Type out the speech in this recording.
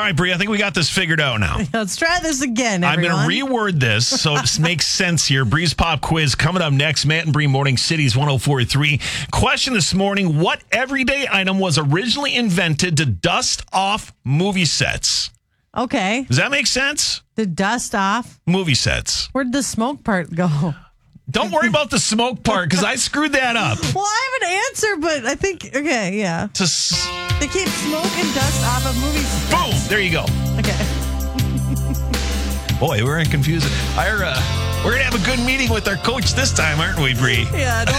right, Bree, I think we got this figured out now. Let's try this again, everyone. I'm going to reword this so it makes sense here. Bree's Pop Quiz coming up next. Matt and Bree Morning Cities 104.3. Question this morning, what everyday item was originally invented to dust off movie sets? Okay. Does that make sense? The dust off. Movie sets. Where'd the smoke part go? Don't worry about the smoke part because I screwed that up. Well, I have an answer, but I think, okay, yeah. They keep smoke and dust off of movie sets. Boom! There you go. Okay. Boy, we're confused. We're going to have a good meeting with our coach this time, aren't we, Bree? Yeah.